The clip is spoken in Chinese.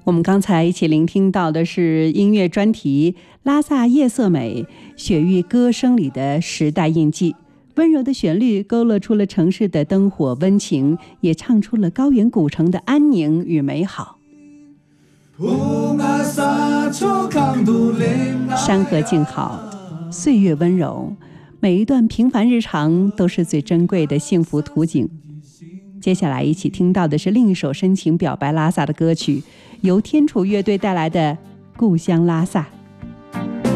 我们刚才一起聆听到的是音乐专题《拉萨夜色美》，雪域歌声里的时代印记。温柔的旋律勾勒出了城市的灯火温情，也唱出了高原古城的安宁与美好。山河静好，岁月温柔，每一段平凡日常都是最珍贵的幸福图景。接下来一起听到的是另一首深情表白拉萨的歌曲，由天楚乐队带来的《故乡拉萨》。